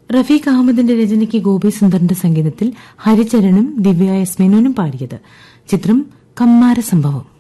റഫീഖ് അഹമ്മദിന്റെ രചനയ്ക്ക് ഗോപി സുന്ദറിന്റെ സംഗീതത്തിൽ ഹരിചരണും ദിവ്യ എസ് മേനോനും പാടിയത്. ചിത്രം കമ്മാര സംഭവം.